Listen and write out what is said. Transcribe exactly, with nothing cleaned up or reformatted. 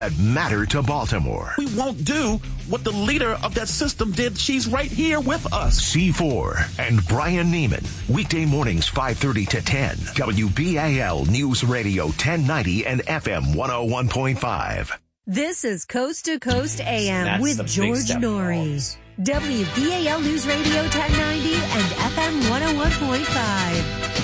that matter to Baltimore. We won't do what the leader of that system did. She's right here with us. C four and Brian Neiman. Weekday mornings five thirty to ten. W B A L News Radio ten ninety and F M one oh one point five. This is Coast to Coast A M That's with George Norrie. W B A L News Radio ten ninety and F M one oh one point five.